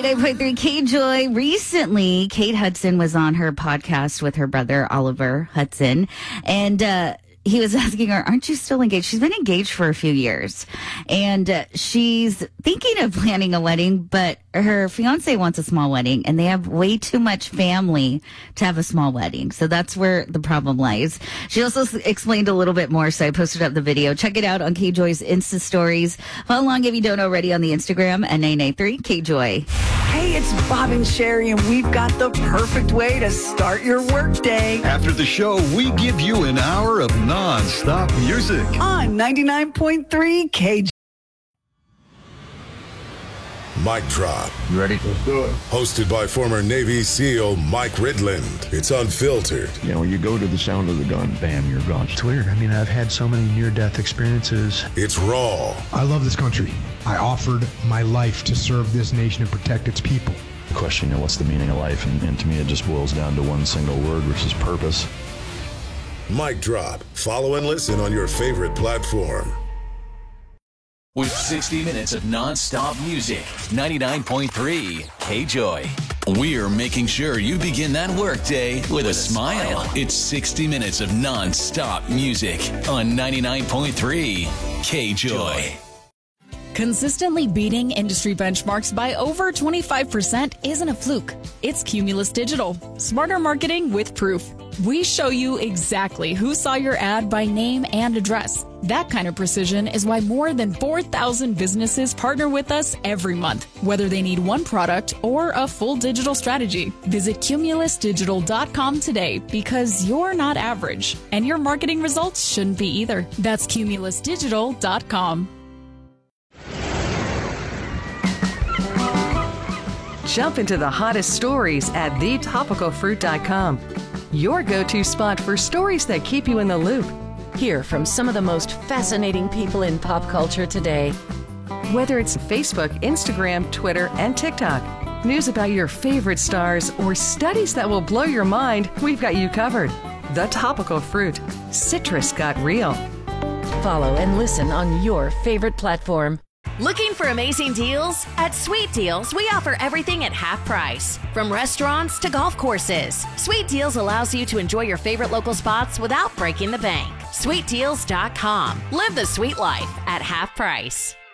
99.3 K-Joy. Recently, Kate Hudson was on her podcast with her brother, Oliver Hudson, and he was asking her, aren't you still engaged? She's been engaged for a few years, and she's thinking of planning a wedding, but her fiance wants a small wedding, and they have way too much family to have a small wedding. So that's where the problem lies. She also explained a little bit more, so I posted up the video. Check it out on K-Joy's Insta Stories. Follow along if you don't already on the Instagram at 993 K-Joy. Hey, it's Bob and Sherry, and we've got the perfect way to start your workday. After the show, we give you an hour of non-stop music. On 99.3 KJ. Mic Drop. You ready? Let's do it. Hosted by former Navy SEAL Mike Ridland. It's unfiltered. You know, when you go to the sound of the gun, bam, you're gone. It's weird. I mean, I've had so many near-death experiences. It's raw. I love this country. I offered my life to serve this nation and protect its people. Question, what's the meaning of life? And to me, it just boils down to one single word, which is purpose. Mic Drop. Follow and listen on your favorite platform. With 60 minutes of non-stop music, 99.3 K-Joy. We're making sure you begin that workday with a smile. It's 60 minutes of non-stop music on 99.3 K-Joy. Consistently beating industry benchmarks by over 25% isn't a fluke. It's Cumulus Digital. Smarter marketing with proof. We show you exactly who saw your ad by name and address. That kind of precision is why more than 4,000 businesses partner with us every month, whether they need one product or a full digital strategy. Visit cumulusdigital.com today because you're not average, and your marketing results shouldn't be either. That's cumulusdigital.com. Jump into the hottest stories at thetopicalfruit.com. Your go-to spot for stories that keep you in the loop. Hear from some of the most fascinating people in pop culture today. Whether it's Facebook, Instagram, Twitter, and TikTok, news about your favorite stars, or studies that will blow your mind, we've got you covered. The Topical Fruit. Citrus got real. Follow and listen on your favorite platform. Looking for amazing deals? At Sweet Deals, we offer everything at half price. From restaurants to golf courses, Sweet Deals allows you to enjoy your favorite local spots without breaking the bank. SweetDeals.com. Live the sweet life at half price.